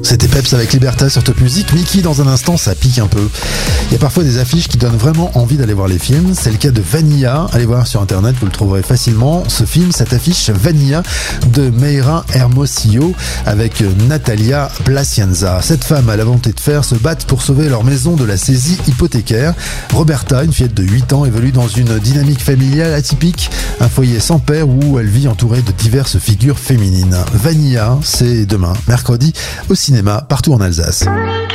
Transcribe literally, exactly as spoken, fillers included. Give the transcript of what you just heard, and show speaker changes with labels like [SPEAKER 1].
[SPEAKER 1] C'était Peps avec Liberta sur Top Music. Mickey, dans un instant, ça pique un peu. Il y a parfois des affiches qui donnent vraiment envie d'aller voir les films. C'est le cas de Vanilla. Allez voir sur internet, vous le trouverez facilement. Ce film, cette affiche Vanilla de Mayra Hermosillo avec Natalia Placienza. Cette femme a la volonté de faire se battre pour sauver leur maison de la saisie hypothécaire. Roberta, une fillette de huit ans, évolue dans une dynamique familiale atypique, un foyer sans père où elle vit entourée de diverses figures féminines. Vanilla, c'est demain, mercredi, au cinéma, partout en Alsace.